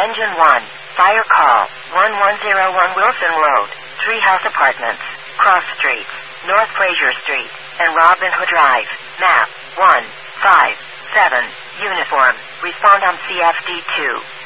Engine 1. Fire call. 1101 Wilson Road. Treehouse Apartments. Cross Streets. North Fraser Street. And Robin Hood Drive. Map. 157. Uniform. Respond on CFD2.